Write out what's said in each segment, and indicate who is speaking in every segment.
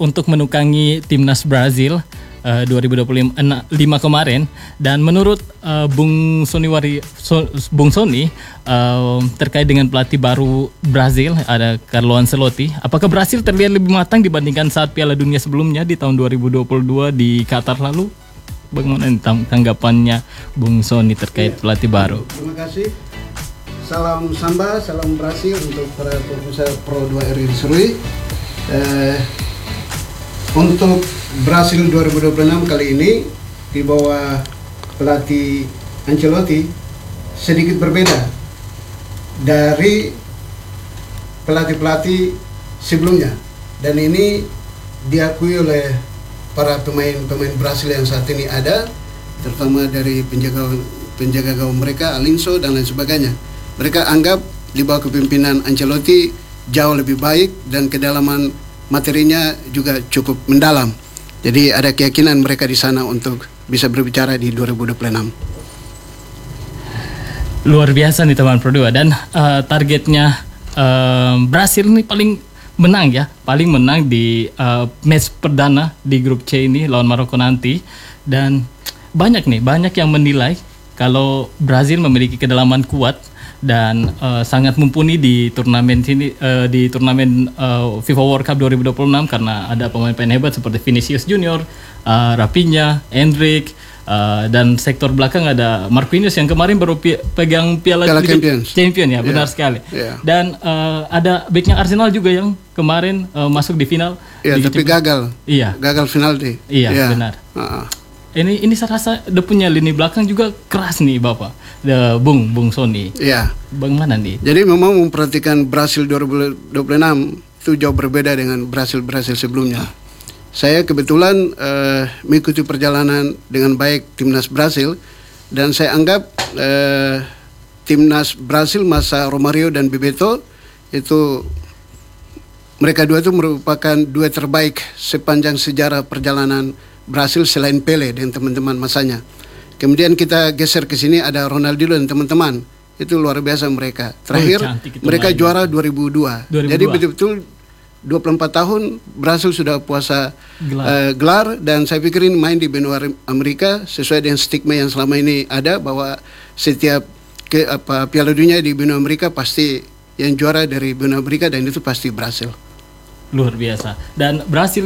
Speaker 1: untuk menukangi timnas Brazil 2025 kemarin. Dan menurut Bung Sony terkait dengan pelatih baru Brazil, ada Carlo Ancelotti, apakah Brazil terlihat lebih matang dibandingkan saat Piala Dunia sebelumnya di tahun 2022 di Qatar lalu? Bagaimana tanggapannya Bung Sony terkait pelatih baru?
Speaker 2: Terima kasih. Salam Samba, salam Brazil untuk para pemirsa Pro 2 RRI Serui. Untuk Brazil 2026 kali ini di bawah pelatih Ancelotti sedikit berbeda dari pelatih-pelatih sebelumnya, dan ini diakui oleh para pemain Brazil yang saat ini ada, terutama dari penjaga gawang mereka Alisson dan lain sebagainya. Mereka anggap di bawah kepemimpinan Ancelotti jauh lebih baik dan kedalaman materinya juga cukup mendalam. Jadi ada keyakinan mereka di sana untuk bisa berbicara di 2026.
Speaker 1: Luar biasa nih teman Pro 2, dan targetnya Brasil ini paling menang di match perdana di grup C ini lawan Maroko nanti. Dan banyak yang menilai kalau Brazil memiliki kedalaman kuat dan sangat mumpuni di turnamen ini, di turnamen FIFA World Cup 2026, karena ada pemain-pemain hebat seperti Vinicius Junior, Rafinha, Endrick, dan sektor belakang ada Marquinhos yang kemarin baru pegang Piala Champion ya, benar sekali. Dan ada backnya Arsenal juga yang kemarin masuk di final.
Speaker 2: Tapi gagal. Gagal final deh.
Speaker 1: Benar. Ini saya rasa dia punya lini belakang juga keras nih Bapak, Bung Sony. Bagaimana nih?
Speaker 2: Jadi memang memperhatikan Brasil 2026 itu jauh berbeda dengan Brasil sebelumnya. Saya kebetulan mengikuti perjalanan dengan baik timnas Brasil, dan saya anggap timnas Brasil masa Romario dan Bebeto itu, mereka dua itu merupakan dua terbaik sepanjang sejarah perjalanan Brasil selain Pele dan teman-teman masanya. Kemudian kita geser ke sini, ada Ronaldinho dan teman-teman. Itu luar biasa mereka. Terakhir mereka juara 2002. Jadi betul-betul 24 tahun Brasil sudah puasa gelar, dan saya pikir ini main di benua Amerika sesuai dengan stigma yang selama ini ada, bahwa setiap Piala Dunia di benua Amerika pasti yang juara dari benua Amerika, dan itu pasti Brasil.
Speaker 1: Luar biasa. Dan Brasil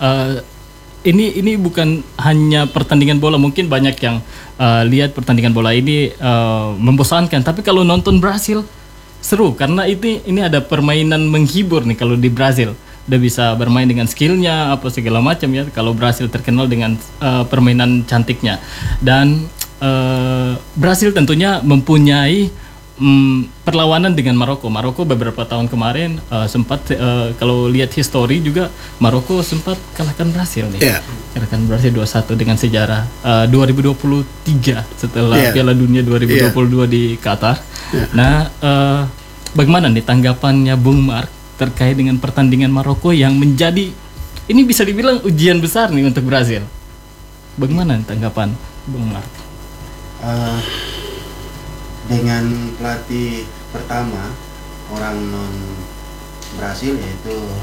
Speaker 1: ini bukan hanya pertandingan bola. Mungkin banyak yang lihat pertandingan bola ini membosankan, tapi kalau nonton Brasil seru, karena ini ada permainan menghibur nih. Kalau di Brasil udah bisa bermain dengan skillnya apa segala macam ya. Kalau Brasil terkenal dengan permainan cantiknya, dan Brasil tentunya mempunyai perlawanan dengan Maroko beberapa tahun kemarin sempat kalau lihat histori juga Maroko sempat kalahkan Brasil nih. Kalahkan Brasil 2-1 dengan sejarah 2023 setelah Piala Dunia 2022 di Qatar. Nah, bagaimana nih tanggapannya Bung Mark terkait dengan pertandingan Maroko yang menjadi, ini bisa dibilang ujian besar nih untuk Brasil. Bagaimana tanggapan Bung Mark?
Speaker 3: Dengan pelatih pertama orang non Brasil, yaitu